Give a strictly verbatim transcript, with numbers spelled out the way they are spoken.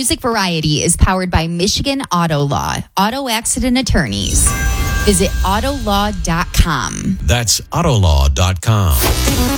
Music Variety is powered by Michigan Auto Law, auto accident attorneys. Visit auto law dot com. That's autolaw dot com.